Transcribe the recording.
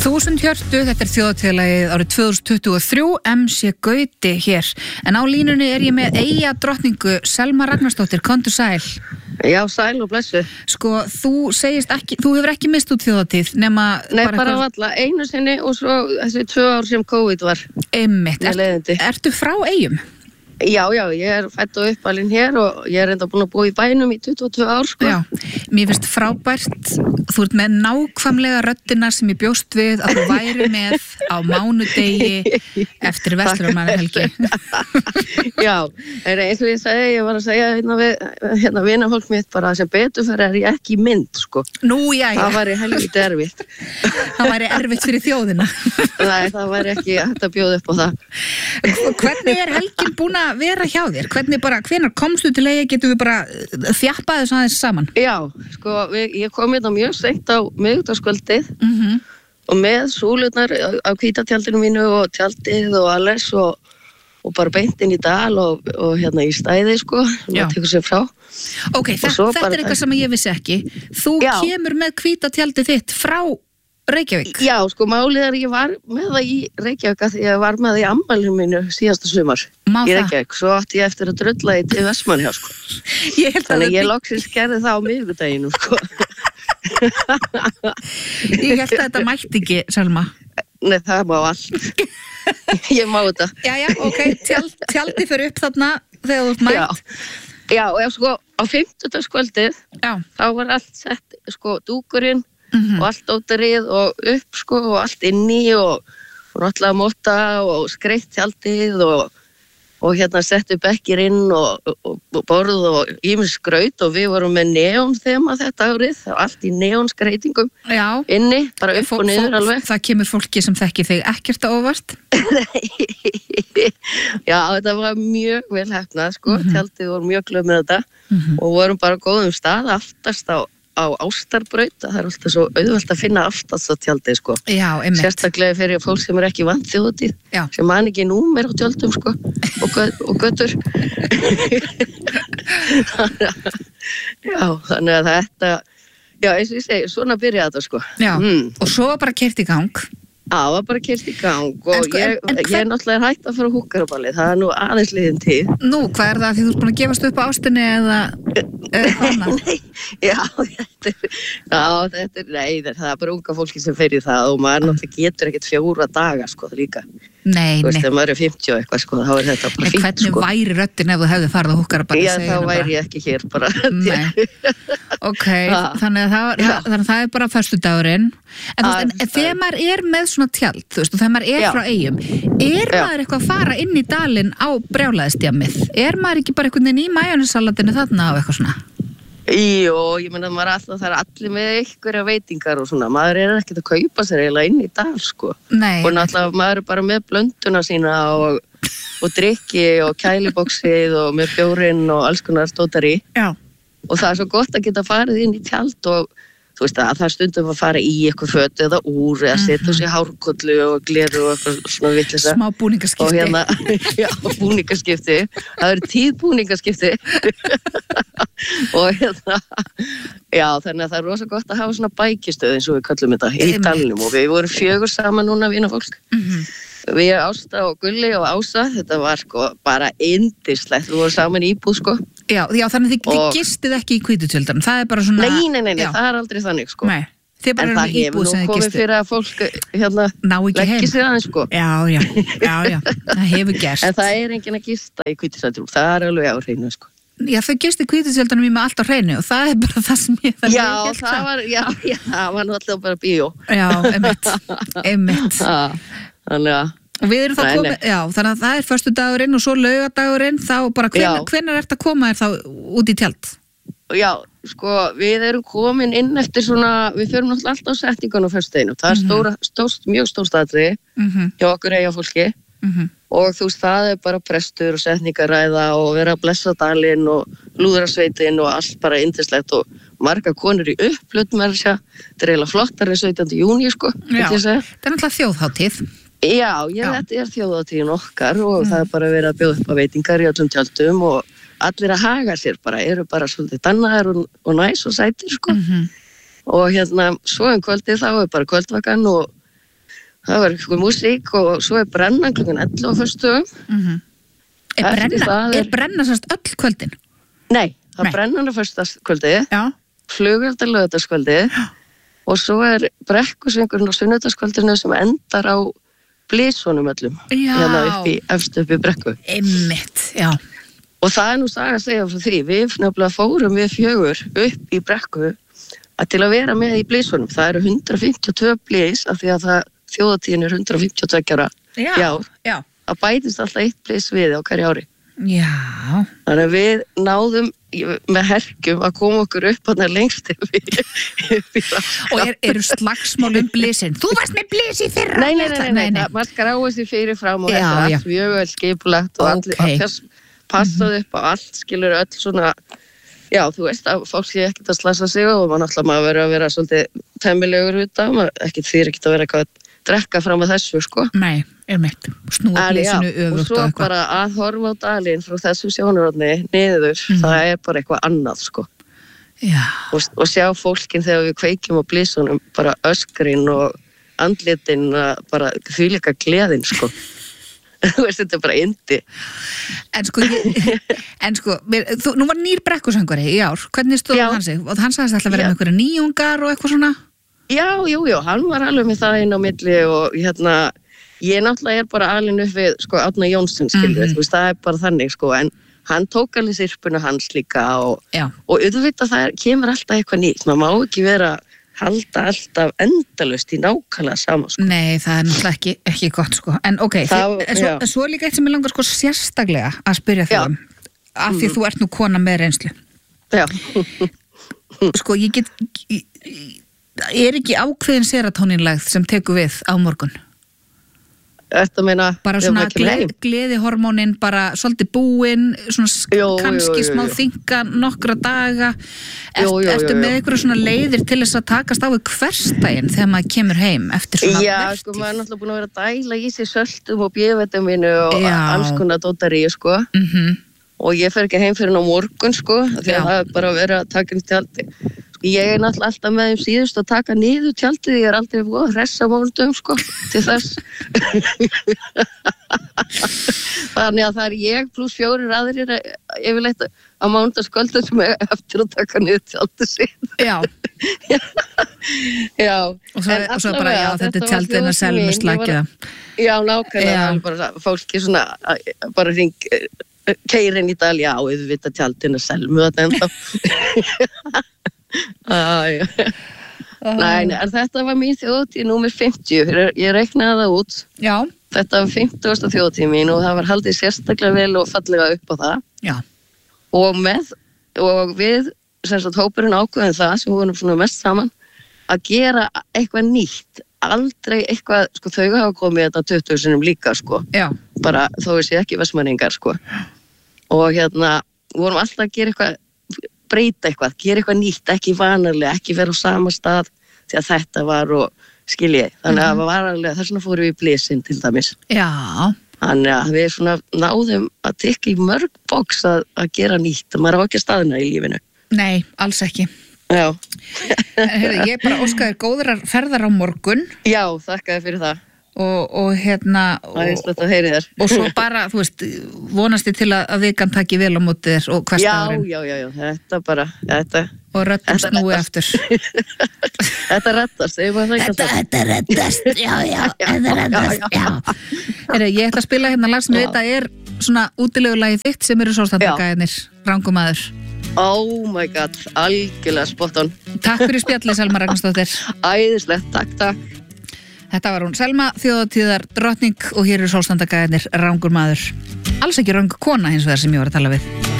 1000 hjörtu, þetta þjóðhátíðarlagið árið 2023, MC Gauti hér. En á línunni ég með Eyja drottningu Selma Ragnarsdóttir, komdu sæl. Já, sæl og blessu. Sko, þú hefur ekki mist út þjóðhátíð nema... Nei, bara valla, einu sinni og svo þessi 2 ár sem COVID var. Einmitt. Ertu frá Eyjum? Já, ég fædd og uppalinn hér og ég enda búin að búa í bænum í 22 ár, sko. Já, mér finnst frábært, þú ert með nákvæmlega röddina sem ég bjóst við að þú væri með á mánudegi eftir verslunarmannahelgi. Já, eins og ég segi, ég var að segja vinafólk mitt bara sem betur fyrir ég ekki í mynd, sko. Nú, já. Það væri helviti erfitt. Það væri erfitt fyrir þjóðina. Nei, það væri ekki hægt að bjóða upp á það. Hvernig helgin búin að vera hjá þér? Hvenær komstu til Eyja? Getum við bara þjappaði þess aðeins saman? Já, sko, ég kom hérna mjög seint á miðvikudagskvöldið og með súlurnar á hvítatjaldinu mínu og tjaldið og alles og bara beint inn í dal og hérna í stæði, sko, sem það tekur sér frá. Ok, þetta er eitthvað sem ég vissi ekki. Þú kemur með hvítatjaldið þitt frá Reykjavík? Já, sko, málið ég var með það í Reykjavík því ég var með það í ammælinu mínu síðasta sumar í Reykjavík, svo átti ég eftir að drulla í til Vestmannaeyja, sko. Þannig ég loksins gerði það á miðvikudaginn, sko. Ég held að þetta mætti ekki, Selma. Nei, það má allt. Ég má þetta. Já, ok, tjaldi fyrir upp þarna þegar þú ert mætt. Já, og sko, á 50-dagskvöldið, þá var allt sett, sko, dúkurinn, og allt óttarið og upp, sko, og allt inni og náttúrulega móta og skreitt tjaldið og hérna settu bekkir inn og borð og ýmis skraut og við vorum með neonþema þetta árið, allt í neonskreitingum inni, bara upp og niður alveg. Það kemur fólki sem þekkir þig ekkert á óvart? Já, þetta var mjög vel heppnað, sko, tjaldið voru mjög glöð með þetta og vorum bara góðum stað aftast á Ástarbraut, það er alltaf svo auðvelt að finna aftast á tjaldið, sko. Já, einmitt. Sérstaklega fyrir fólk sem ekki vant þjóðhátíð, sem man ekki númer á tjöldum, sko, og götur. Já, þannig að þetta, já, eins og ég segi, svona byrjaði þetta, sko. Já, og svo var bara keyrt í gang. Já, það var bara keyrt í gang og ég er náttúrulega hætt að fara á húkkaraballið, það er nú aðeins liðin tíð. Nú, hvað er það því þú ert búin að gefast upp á ástinni eða hana? Nei, það er bara unga fólki sem fer í það og maður náttúrulega getur ekkert 4 daga, sko, líka. Nei. Þú veist, ef maður er 50 og eitthvað, sko, þá er þetta bara fínt, sko. En hvernig væri röddin ef þú hefði farið á húkkaraballið? Já, þá væri ég ekki hér bara. Nei. Ok, þannig að það er bara föstudagurinn. En þegar maður er með svona tjald, þú veist, og þegar maður er frá Eyjum, maður eitthvað að fara inn í dalinn á brjálæðisdjammið? Maður ekki bara einhvern veginn í majónessalatinu þarna og eitthvað svona? Jú, ég meina maður alltaf það allir með einhverja veitingar og svona, maður ekkert að kaupa sér eiginlega inn í dal, sko. Nei. Og náttúrulega maður bara með blönduna sína og drykki og kæliboksið og með bjórinn og alls konar stótari. Já. Og það er svo gott að geta farið inn í tjald og þú veist að það stundum að fara í eitthvað föt eða úr eða setja sér hárkollu og gleru og eitthvað svona vitleysa. Smá búningaskipti. Og hérna, já, búningaskipti. Það eru 10 búningaskipti. Og hérna, já, þannig að það er rosa gott að hafa svona bækistöð eins og við kallum þetta í dalnum og við vorum 4 saman núna vinafólk. Við Ásta og Gulli og Ása, þetta var sko bara yndislegt, við vorum saman í íbúð, sko. Já, þannig þið gistið ekki í hvítutjöldanum, það er bara svona... Nei, það er aldrei þannig, sko. Nei, þið bara erum í íbúð sem þið gistið. En það hefur nú komið fyrir að fólk, leggja sér aðeins, sko. Já, það hefur gerst. En það er enginn að gista í hvítutjöldunum, það er alveg á hreinu, sko. Já, þau gistu hvítutjöldunum í með allt á hreinu og það er bara það sem ég þarf að gera. Það var náttúrulega bara bíó. Já, einmitt. Þannig að við erum það komið, já, þannig að það er föstudagurinn og svo laugardagurinn, þá bara hvenær ertu að koma þér þá út í tjald? Já, sko, við erum komin inn eftir svona, við förum náttúrulega alltaf á setningun á föstudaginn og það er mjög stórt atriði hjá okkur Eyjafólki og þú veist, það er bara prestur og setningaræða og vera að blessa dalinn og lúðrasveitin og allt bara yndislegt og marga konur í upplöt með þess að þetta er eiginlega flottar en 17. júní, sko. Já, það er náttúrulega þjóðhátíð. Já, þetta er þjóðhátíðin okkar og það er bara verið að bjóða upp á veitingar í öllum tjaldum og allir að haga sér bara, eru bara svolítið dannaðar og næs og sætir, sko. Og hérna, svo kvöldið þá er bara kvöldvakan og það var eitthvað músík og svo brennan klukkan 11 á föstudögum. Er brennan sérst öll kvöldin? Nei, það brennan á föstudagskvöldi, flugveldi laugardagskvöldi og svo brekkusvingurinn á sunnudagskvöldinu sem endar á blísunum öllum, efst upp í brekku. Einmitt, já. Og það nú saga að segja frá því, við nefnilega fórum við 4 upp í brekku til að vera með í blísunum. Það eru 152 blís af því að þjóðatíðin 152 ára í ár. Það bætist alltaf 1 blís við á hverju ári. Já. Þannig að við náðum með herkjum að koma okkur upp hann lengst upp í Og eru slagsmál blísin? Þú varst með blís í fyrra? Nei. Maður skráist í fyrir fram og þetta allt mjög vel skipulagt og allir passaði upp á allt, skilur öll svona, já, þú veist að fólk sé ekkert að slasa sig og maður verður að vera svolítið temmilegur út af, ekkert því ekkert að vera eitthvað að drekka fram að þessu, sko. Nei, mitt, snúa blísinu öfugt og eitthvað. Og svo bara að horfa á dalinn frá þessu sjónarhorni niður, það bara eitthvað annað, sko. Já. Og sjá fólkin þegar við kveikjum á blísunum, bara öskrin og andlitin, bara þvílíka gleðin, sko. Þú veist, þetta bara yndi. En sko, nú var nýr brekkusöngvari í ár. Hvernig stóð hann sig? Og hann sagðist alltaf að vera með einhverja nýjungar og eitthvað svona? Já, hann var alveg með það inn á milli og ég náttúrulega bara alin upp við, sko, Árna Jónsson, skilur, þú veist, það bara þannig, sko, en hann tók alveg sirpuna hans líka og auðvitað það kemur alltaf eitthvað nýtt. Maður má ekki vera halda alltaf endalaust í nákvæmlega sama, sko. Nei, það náttúrulega ekki gott, sko. En svo líka eitt sem ég langar, sko, sérstaklega að spyrja þig af því þú ert nú kona með reynslu. Já. Sko, er ekki ákveðin serotóninlægð sem tekur við á morgun? Þetta meina bara svona gleðihormónin bara svolítið búin, svona kannski smá þynga nokkra daga. Ertu með einhverju svona leiðir til þess að takast á við hversdaginn þegar maður kemur heim eftir svona vertíð? Já, sko, maður er náttúrulega búin að vera að dæla í sig söltum og B-vitamínu og alls konar dótari, sko. Og ég fer ekki heim fyrir á morgun, sko, því að það er bara að vera að taka inn tjaldi. Ég náttúrulega alltaf með þeim síðust að taka niður tjaldið, ég aldrei búið að hressa mánudum, sko, til þess. Þannig að það er ég pluss 4 aðrir yfirleitt á mánudagskvöldum sem er eftir að taka niður tjaldið síðan. Já. Og svo bara, þetta er tjaldið að Selmu slagja. Já, nákvæmlega, bara fólki svona, bara keyrin í dal, já, auðvitað tjaldið að Selmu þetta ennþá. Nei, en þetta var mín þjóðatíð númer 50, ég reiknaði það út. Já. Þetta var 50. þjóðatíð mín og það var haldið sérstaklega vel og fallega upp á það. Já. Og við, sem sagt, hópurinn ákveðum það sem vorum svona mest saman, að gera eitthvað nýtt. Aldrei eitthvað, sko, þau hafa komið þetta 20 sinnum líka, sko. Já. Bara þó sé ekki vestmanningar, sko. Og vorum alltaf að gera eitthvað, breyta eitthvað, gera eitthvað nýtt, ekki vanalega, ekki vera á sama stað því að þetta var og skiljið. Þannig að það var alveg, þess vegna fórum við í blísinn til dæmis. Já. Þannig að við svona náðum að tikka í mörg box að gera nýtt og maður á ekki að staðina í lífinu. Nei, alls ekki. Já. Ég bara óskaði góðrar ferðar á morgun. Já, þakkaði fyrir það. Og og svo bara, þú veist, vonasti til að vikan taki vel á móti þér og hversdagurinn. Já, þetta bara og röddum snúi aftur. Þetta reddast, þetta reddast, já, þetta reddast, já. Ég ætla að spila hérna lag sem við þetta er svona útilegulagið þitt sem eru Sólstandagæðinir, Rangumaður. Oh my god, algjörlega spot on. Takk fyrir spjallið, Selma Ragnarsdóttir. Æðislegt, takk. Þetta var hún Selma, þjóðatíðar drottning og hér eru Sólstandagæðinir, Rangur maður. Alls ekki röng kona hins vegar sem ég var að tala við.